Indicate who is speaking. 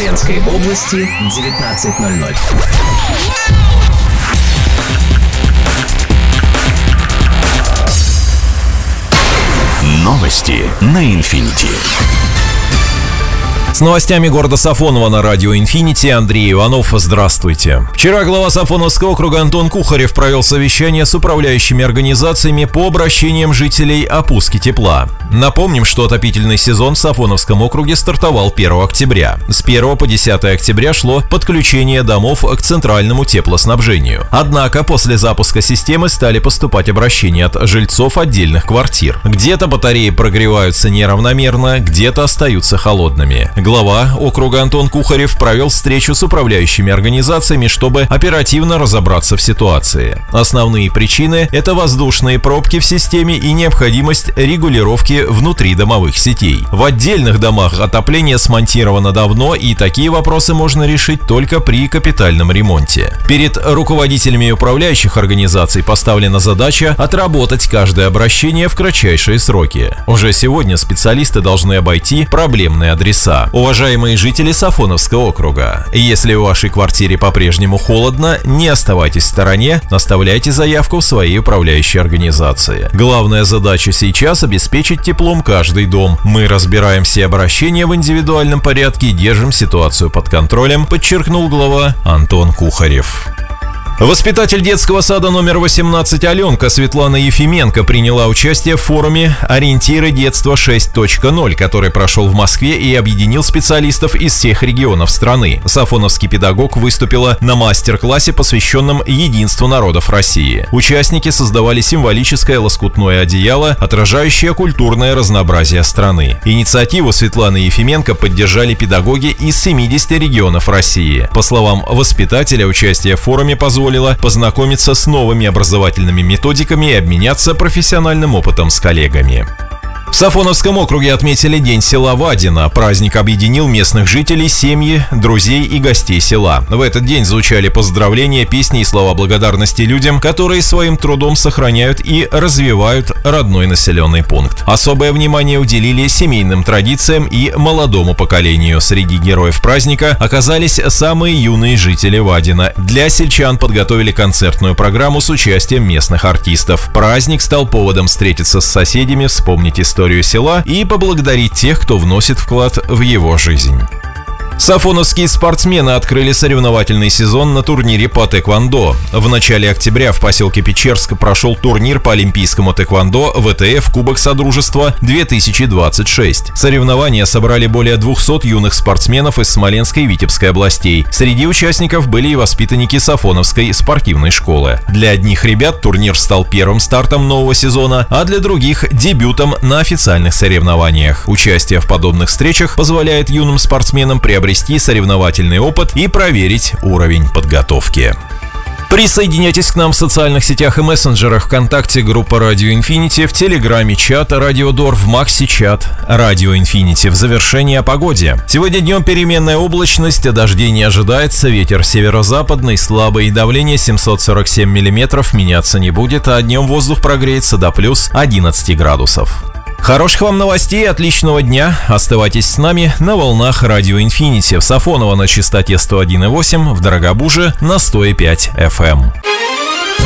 Speaker 1: Смоленской области 19:00.
Speaker 2: Новости на Инфинити.
Speaker 3: С новостями города Сафоново на радио «Инфинити» Андрей Иванов. Здравствуйте. Вчера глава Сафоновского округа Антон Кухарев провел совещание с управляющими организациями по обращениям жителей о пуске тепла. Напомним, что отопительный сезон в Сафоновском округе стартовал 1 октября. С 1 по 10 октября шло подключение домов к центральному теплоснабжению. Однако после запуска системы стали поступать обращения от жильцов отдельных квартир. Где-то батареи прогреваются неравномерно, где-то остаются холодными. Глава округа Антон Кухарев провел встречу с управляющими организациями, чтобы оперативно разобраться в ситуации. Основные причины – это воздушные пробки в системе и необходимость регулировки внутридомовых сетей. В отдельных домах отопление смонтировано давно, и такие вопросы можно решить только при капитальном ремонте. Перед руководителями управляющих организаций поставлена задача отработать каждое обращение в кратчайшие сроки. Уже сегодня специалисты должны обойти проблемные адреса. Уважаемые жители Сафоновского округа, если в вашей квартире по-прежнему холодно, не оставайтесь в стороне, оставляйте заявку в своей управляющей организации. Главная задача сейчас – обеспечить теплом каждый дом. Мы разбираем все обращения в индивидуальном порядке и держим ситуацию под контролем, подчеркнул глава Антон Кухарев. Воспитатель детского сада номер 18 Аленка Светлана Ефименко приняла участие в форуме «Ориентиры детства 6.0», который прошел в Москве и объединил специалистов из всех регионов страны. Сафоновский педагог выступила на мастер-классе, посвященном единству народов России. Участники создавали символическое лоскутное одеяло, отражающее культурное разнообразие страны. Инициативу Светланы Ефименко поддержали педагоги из 70 регионов России. По словам воспитателя, участие в форуме позволило познакомиться с новыми образовательными методиками и обменяться профессиональным опытом с коллегами. В Сафоновском округе отметили День села Вадино. Праздник объединил местных жителей, семьи, друзей и гостей села. В этот день звучали поздравления, песни и слова благодарности людям, которые своим трудом сохраняют и развивают родной населенный пункт. Особое внимание уделили семейным традициям и молодому поколению. Среди героев праздника оказались самые юные жители Вадино. Для сельчан подготовили концертную программу с участием местных артистов. Праздник стал поводом встретиться с соседями, вспомнить историю села и поблагодарить тех, кто вносит вклад в его жизнь. Сафоновские спортсмены открыли соревновательный сезон на турнире по тэквондо. В начале октября в поселке Печерск прошел турнир по олимпийскому тэквондо ВТФ Кубок Содружества 2026. Соревнования собрали более 200 юных спортсменов из Смоленской и Витебской областей. Среди участников были и воспитанники Сафоновской спортивной школы. Для одних ребят турнир стал первым стартом нового сезона, а для других – дебютом на официальных соревнованиях. Участие в подобных встречах позволяет юным спортсменам приобрести соревновательный опыт и проверить уровень подготовки. Присоединяйтесь к нам в социальных сетях и мессенджерах: ВКонтакте группа Радио Инфинити, в Телеграме чат Радио Дор, в Макси чат Радио Инфинити. В завершение о погоде. Сегодня днем переменная облачность, дождей не ожидается, ветер северо-западный, слабый, давление 747 миллиметров, меняться не будет, а днем воздух прогреется до плюс 11 градусов. Хороших вам новостей, отличного дня. Оставайтесь с нами на волнах Радио Инфинити. В Сафоново на частоте 101,8, в Дорогобуже на 105 FM.